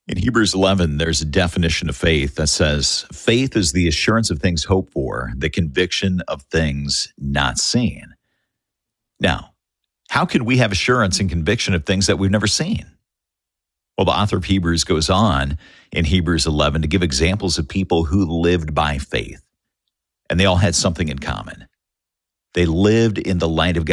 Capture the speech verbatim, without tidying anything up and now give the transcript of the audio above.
In Hebrews eleven, there's a definition of faith that says, faith is the assurance of things hoped for, the conviction of things not seen. Now, how can we have assurance and conviction of things that we've never seen? Well, the author of Hebrews goes on in Hebrews eleven to give examples of people who lived by faith, and they all had something in common. They lived in the light of God.